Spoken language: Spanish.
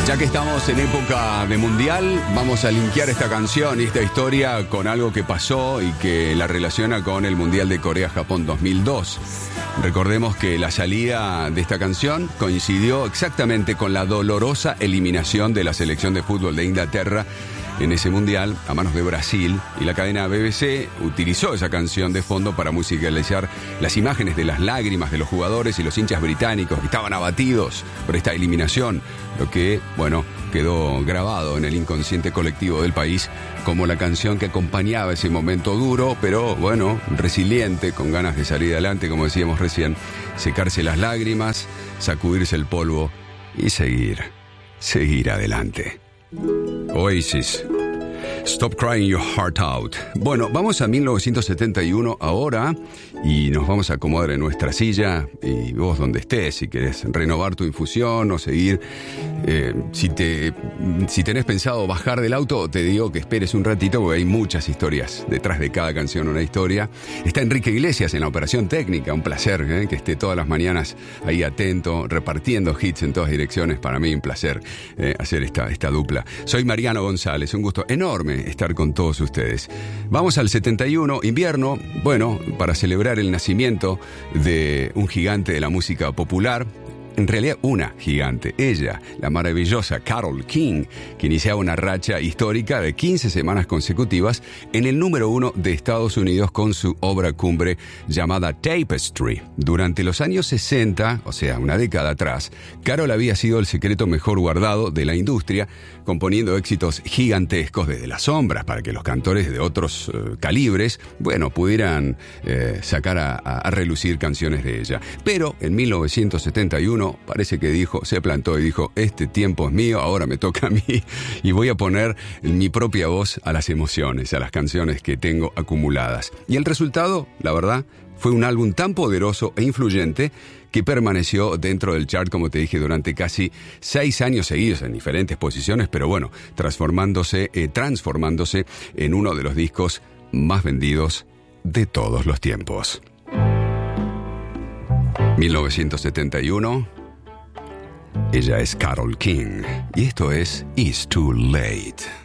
Ya que estamos en época de mundial, vamos a linkear esta canción y esta historia con algo que pasó y que la relaciona con el Mundial de Corea-Japón 2002. Recordemos que la salida de esta canción coincidió exactamente con la dolorosa eliminación de la selección de fútbol de Inglaterra en ese mundial a manos de Brasil, y la cadena BBC utilizó esa canción de fondo para musicalizar las imágenes de las lágrimas de los jugadores y los hinchas británicos que estaban abatidos por esta eliminación, lo que, bueno, quedó grabado en el inconsciente colectivo del país como la canción que acompañaba ese momento duro, pero bueno, resiliente, con ganas de salir adelante, como decíamos recién, secarse las lágrimas, sacudirse el polvo y seguir adelante. Oasis, Stop Crying Your Heart Out. Bueno, vamos a 1971 ahora y nos vamos a acomodar en nuestra silla, y vos donde estés, si querés renovar tu infusión o seguir, si tenés pensado bajar del auto, te digo que esperes un ratito porque hay muchas historias detrás de cada canción, una historia. Está Enrique Iglesias en la operación técnica, un placer que esté todas las mañanas ahí atento, repartiendo hits en todas direcciones. Para mí un placer hacer esta dupla. Soy Mariano González, un gusto enorme estar con todos ustedes. Vamos al 71, invierno, bueno, para celebrar el nacimiento de un gigante de la música popular. En realidad una gigante, ella, la maravillosa Carole King, que iniciaba una racha histórica de 15 semanas consecutivas en el número 1 de Estados Unidos con su obra cumbre llamada Tapestry. Durante los años 60, o sea, una década atrás, Carole había sido el secreto mejor guardado de la industria, componiendo éxitos gigantescos desde las sombras para que los cantores de otros calibres, bueno, pudieran sacar a relucir canciones de ella. Pero en 1971 parece que se plantó y dijo: este tiempo es mío, ahora me toca a mí y voy a poner mi propia voz a las emociones, a las canciones que tengo acumuladas. Y el resultado, la verdad, fue un álbum tan poderoso e influyente que permaneció dentro del chart, como te dije, durante casi 6 años seguidos en diferentes posiciones, pero bueno, transformándose en uno de los discos más vendidos de todos los tiempos. 1971, ella es Carole King y esto es It's Too Late.